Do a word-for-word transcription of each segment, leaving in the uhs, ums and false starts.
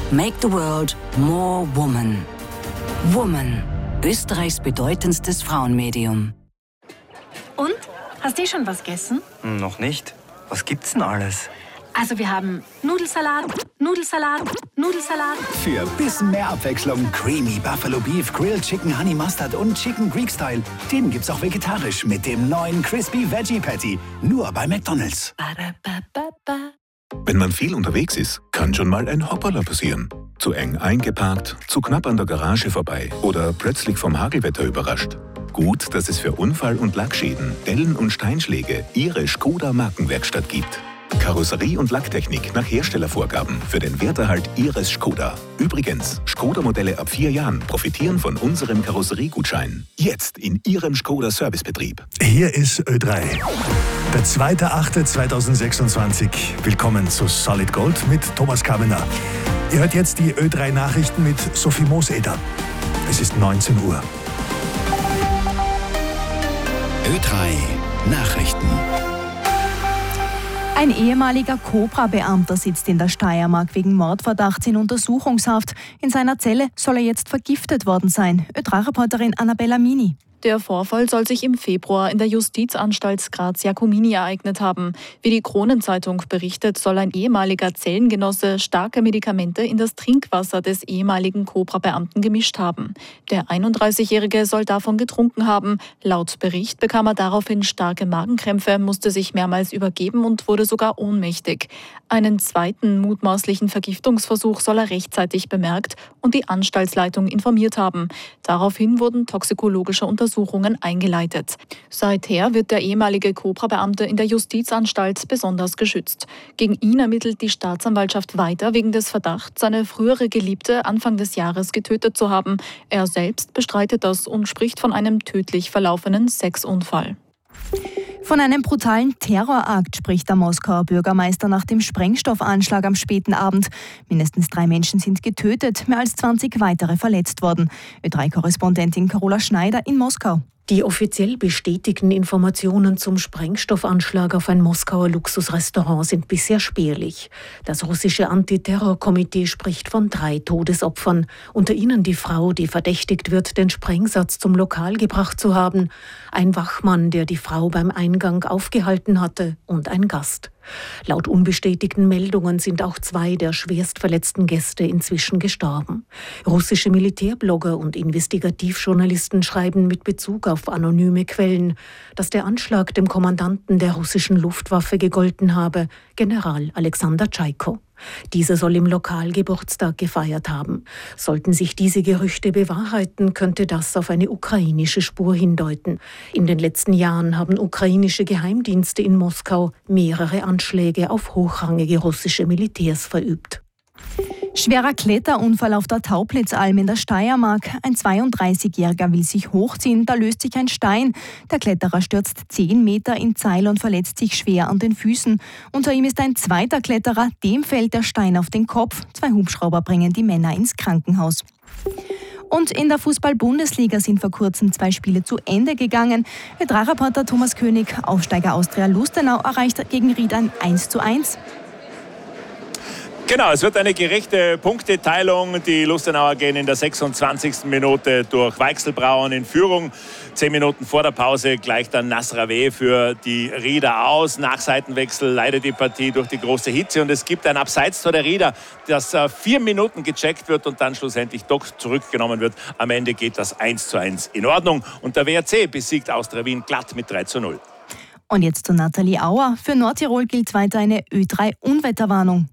Make the world more woman. Woman, Österreichs bedeutendstes Frauenmedium. Und? Hast du schon was gegessen? Noch nicht. Was gibt's denn alles? Also wir haben Nudelsalat, Nudelsalat, Nudelsalat. Für ein bisschen mehr Abwechslung Creamy Buffalo Beef, Grilled Chicken Honey Mustard und Chicken Greek Style. Den gibt's auch vegetarisch mit dem neuen Crispy Veggie Patty. Nur bei McDonald's. Wenn man viel unterwegs ist, kann schon mal ein Hopperler passieren. Zu eng eingeparkt, zu knapp an der Garage vorbei oder plötzlich vom Hagelwetter überrascht. Gut, dass es für Unfall- und Lackschäden, Dellen und Steinschläge Ihre Skoda Markenwerkstatt gibt. Karosserie- und Lacktechnik nach Herstellervorgaben für den Werterhalt Ihres Skoda. Übrigens, Skoda-Modelle ab vier Jahren profitieren von unserem Karosseriegutschein. Jetzt in Ihrem Skoda-Servicebetrieb. Hier ist Ö drei. Der zweite achte zweitausendsechsundzwanzig. Willkommen zu Solid Gold mit Thomas Kabener. Ihr hört jetzt die Ö drei Nachrichten mit Sophie Mooseder. Es ist neunzehn Uhr. Ö drei Nachrichten. Ein ehemaliger Cobra-Beamter sitzt in der Steiermark wegen Mordverdachts in Untersuchungshaft. In seiner Zelle soll er jetzt vergiftet worden sein. Ö drei Reporterin Annabella Mini. Der Vorfall soll sich im Februar in der Justizanstalt Graz-Jakomini ereignet haben. Wie die Kronenzeitung berichtet, soll ein ehemaliger Zellengenosse starke Medikamente in das Trinkwasser des ehemaligen Cobra-Beamten gemischt haben. Der einunddreißigjährige soll davon getrunken haben. Laut Bericht bekam er daraufhin starke Magenkrämpfe, musste sich mehrmals übergeben und wurde sogar ohnmächtig. Einen zweiten mutmaßlichen Vergiftungsversuch soll er rechtzeitig bemerkt und die Anstaltsleitung informiert haben. Daraufhin wurden toxikologische Untersuchungen Untersuchungen eingeleitet. Seither wird der ehemalige Cobra-Beamte in der Justizanstalt besonders geschützt. Gegen ihn ermittelt die Staatsanwaltschaft weiter wegen des Verdachts, seine frühere Geliebte Anfang des Jahres getötet zu haben. Er selbst bestreitet das und spricht von einem tödlich verlaufenen Sexunfall. Von einem brutalen Terrorakt spricht der Moskauer Bürgermeister nach dem Sprengstoffanschlag am späten Abend. Mindestens drei Menschen sind getötet, mehr als zwanzig weitere verletzt worden. Ö drei Korrespondentin Carola Schneider in Moskau. Die offiziell bestätigten Informationen zum Sprengstoffanschlag auf ein Moskauer Luxusrestaurant sind bisher spärlich. Das russische Antiterrorkomitee spricht von drei Todesopfern, unter ihnen die Frau, die verdächtigt wird, den Sprengsatz zum Lokal gebracht zu haben, ein Wachmann, der die Frau beim Eingang aufgehalten hatte, und ein Gast. Laut unbestätigten Meldungen sind auch zwei der schwerst verletzten Gäste inzwischen gestorben. Russische Militärblogger und Investigativjournalisten schreiben mit Bezug auf anonyme Quellen, dass der Anschlag dem Kommandanten der russischen Luftwaffe gegolten habe, General Alexander Tschaiko. Dieser soll im Lokal Geburtstag gefeiert haben. Sollten sich diese Gerüchte bewahrheiten, könnte das auf eine ukrainische Spur hindeuten. In den letzten Jahren haben ukrainische Geheimdienste in Moskau mehrere Anschläge auf hochrangige russische Militärs verübt. Schwerer Kletterunfall auf der Tauplitzalm in der Steiermark. Ein zweiunddreißigjähriger will sich hochziehen, da löst sich ein Stein. Der Kletterer stürzt zehn Meter ins Seil und verletzt sich schwer an den Füßen. Unter ihm ist ein zweiter Kletterer, dem fällt der Stein auf den Kopf. Zwei Hubschrauber bringen die Männer ins Krankenhaus. Und in der Fußball-Bundesliga sind vor kurzem zwei Spiele zu Ende gegangen. Ö drei Reporter Thomas König, Aufsteiger Austria Lustenau, erreicht gegen Ried ein eins zu eins. Genau, es wird eine gerechte Punkteteilung. Die Lustenauer gehen in der sechsundzwanzigsten Minute durch Weichselbrauen in Führung. Zehn Minuten vor der Pause gleicht dann Nasrawe für die Rieder aus. Nach Seitenwechsel leidet die Partie durch die große Hitze und es gibt ein Abseits-Tor der Rieder, das äh, vier Minuten gecheckt wird und dann schlussendlich doch zurückgenommen wird. Am Ende geht das eins zu eins in Ordnung und der W R C besiegt Austria Wien glatt mit drei zu null. Und jetzt zu Nathalie Auer. Für Nordtirol gilt weiter eine Ö drei Unwetterwarnung.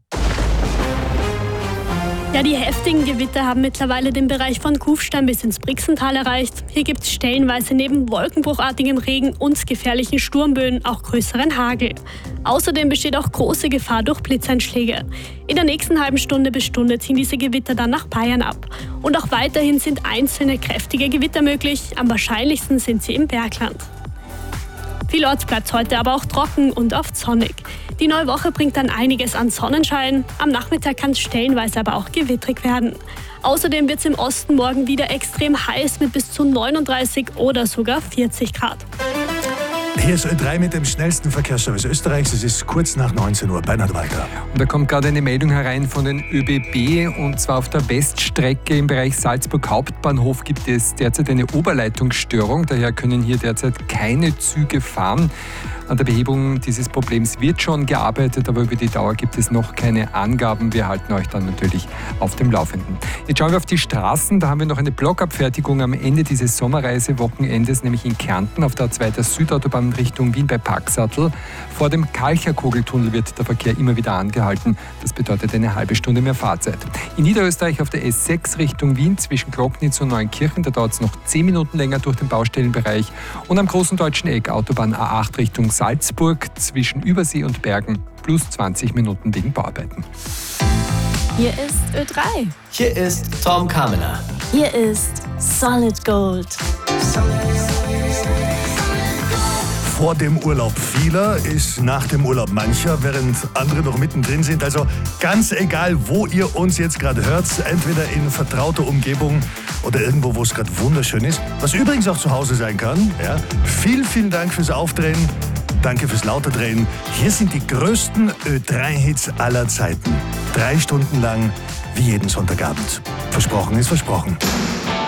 Ja, die heftigen Gewitter haben mittlerweile den Bereich von Kufstein bis ins Brixental erreicht. Hier gibt es stellenweise neben wolkenbruchartigem Regen und gefährlichen Sturmböen auch größeren Hagel. Außerdem besteht auch große Gefahr durch Blitzeinschläge. In der nächsten halben Stunde bis Stunde ziehen diese Gewitter dann nach Bayern ab. Und auch weiterhin sind einzelne kräftige Gewitter möglich. Am wahrscheinlichsten sind sie im Bergland. Vielorts bleibt es heute aber auch trocken und oft sonnig. Die neue Woche bringt dann einiges an Sonnenschein. Am Nachmittag kann es stellenweise aber auch gewittrig werden. Außerdem wird es im Osten morgen wieder extrem heiß mit bis zu neununddreißig oder sogar vierzig Grad. Hier ist Ö drei mit dem schnellsten Verkehrsservice Österreichs. Es ist kurz nach neunzehn Uhr. Bernhard Walter. Und da kommt gerade eine Meldung herein von den ÖBB, und zwar auf der Weststrecke im Bereich Salzburg Hauptbahnhof gibt es derzeit eine Oberleitungsstörung. Daher können hier derzeit keine Züge fahren. An der Behebung dieses Problems wird schon gearbeitet, aber über die Dauer gibt es noch keine Angaben. Wir halten euch dann natürlich auf dem Laufenden. Jetzt schauen wir auf die Straßen. Da haben wir noch eine Blockabfertigung am Ende dieses Sommerreisewochenendes, nämlich in Kärnten auf der A zwei der Südautobahn Richtung Wien bei Paxatl. Vor dem Kalcherkogeltunnel wird der Verkehr immer wieder angehalten. Das bedeutet eine halbe Stunde mehr Fahrzeit. In Niederösterreich auf der S sechs Richtung Wien zwischen Glocknitz und Neunkirchen, da dauert es noch zehn Minuten länger durch den Baustellenbereich. Und am großen deutschen Eck Autobahn A acht Richtung Salzburg zwischen Übersee und Bergen plus zwanzig Minuten wegen Bauarbeiten. Hier ist Ö drei. Hier ist Tom Kamener. Hier ist Solid Gold. Vor dem Urlaub vieler ist nach dem Urlaub mancher, während andere noch mittendrin sind. Also ganz egal, wo ihr uns jetzt gerade hört, entweder in vertrauter Umgebung oder irgendwo, wo es gerade wunderschön ist, was übrigens auch zu Hause sein kann. Ja. Vielen, vielen Dank fürs Aufdrehen. Danke fürs Lauterdrehen. Hier sind die größten Ö drei Hits aller Zeiten. Drei Stunden lang, wie jeden Sonntagabend. Versprochen ist versprochen.